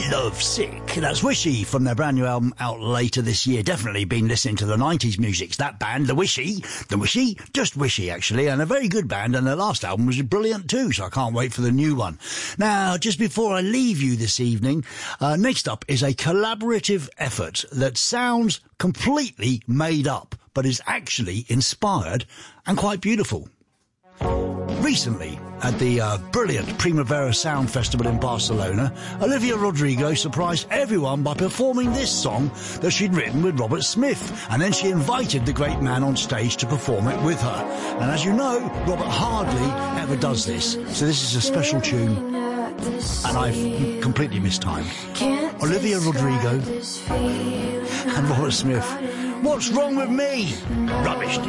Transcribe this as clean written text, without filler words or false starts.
Love Sick. That's Wishy from their brand new album out later this year. Definitely been listening to the 90s music. That band, The Wishy, just Wishy actually, and a very good band, and their last album was brilliant too, so I can't wait for the new one. Now, just before I leave you this evening, next up is a collaborative effort that sounds completely made up, but is actually inspired and quite beautiful. Recently, at the brilliant Primavera Sound Festival in Barcelona, Olivia Rodrigo surprised everyone by performing this song that she'd written with Robert Smith, and then she invited the great man on stage to perform it with her. And as you know, Robert hardly ever does this, so this is a special tune, and I've completely mistimed. Olivia Rodrigo and Robert Smith. What's wrong with me? Rubbish.